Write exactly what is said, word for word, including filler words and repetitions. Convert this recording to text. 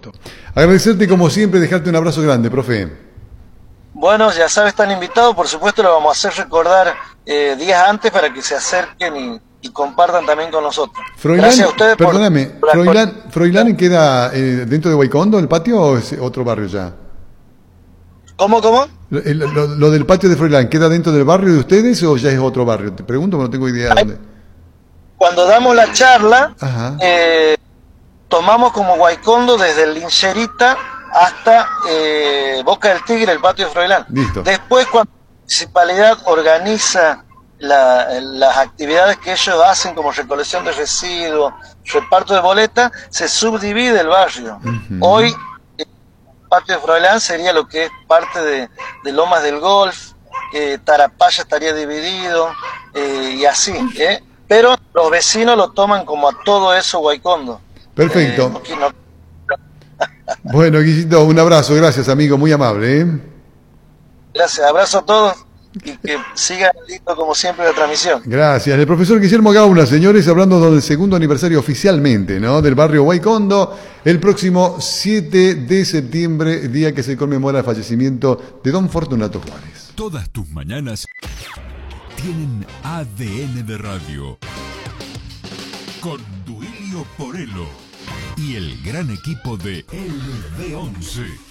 supuesto. Agradecerte como siempre, dejarte un abrazo grande, profe. Bueno, ya sabes, están invitados, por supuesto lo vamos a hacer recordar eh, días antes para que se acerquen y, y compartan también con nosotros. Froilán, Gracias a ustedes perdóname, por, por Froilán, ¿Froilán queda eh, dentro de Guaycondo el patio o es otro barrio ya? ¿Cómo, cómo? Lo, lo, lo del patio de Froilán, ¿queda dentro del barrio de ustedes o ya es otro barrio? Te pregunto, porque no tengo idea de dónde. Cuando damos la charla, eh, tomamos como Guaycondo desde el Lincherita hasta eh, Boca del Tigre, el patio de Froilán. Listo. Después, cuando la municipalidad organiza la, las actividades que ellos hacen, como recolección de residuos, reparto de boletas, se subdivide el barrio. Uh-huh. Hoy, el patio de Froilán sería lo que es parte de, de Lomas del Golf, eh, Tarapaya estaría dividido, eh, y así, ¿eh? Pero los vecinos lo toman como a todo eso Guaycondo. Perfecto. Eh, no, no. Bueno, Guillito, un abrazo, gracias amigo, muy amable. ¿eh? Gracias, abrazo a todos y que siga lindo como siempre la transmisión. Gracias. El profesor Guillermo Gauna, señores, hablando del segundo aniversario oficialmente, ¿no? Del barrio Guaycondo, el próximo siete de septiembre, día que se conmemora el fallecimiento de don Fortunato Juárez. Todas tus mañanas tienen A D N de radio. Con Duilio Porello y el gran equipo de L B once.